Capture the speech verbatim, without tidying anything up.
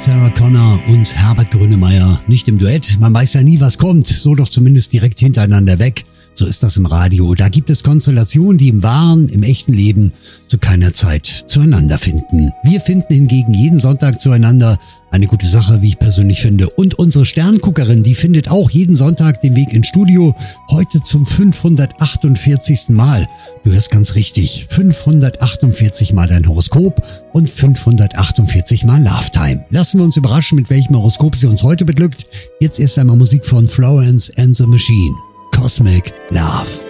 Sarah Connor und Herbert Grönemeyer. Nicht im Duett, man weiß ja nie, was kommt, so doch zumindest direkt hintereinander weg. So ist das im Radio. Da gibt es Konstellationen, die im wahren, im echten Leben zu keiner Zeit zueinander finden. Wir finden hingegen jeden Sonntag zueinander. Eine gute Sache, wie ich persönlich finde. Und unsere Sternguckerin, die findet auch jeden Sonntag den Weg ins Studio. Heute zum fünfhundertachtundvierzigsten Mal. Du hörst ganz richtig. fünfhundertachtundvierzig Mal dein Horoskop und fünfhundertachtundvierzig Mal Love Time. Lassen wir uns überraschen, mit welchem Horoskop sie uns heute beglückt. Jetzt erst einmal Musik von Florence and the Machine. Cosmic Love.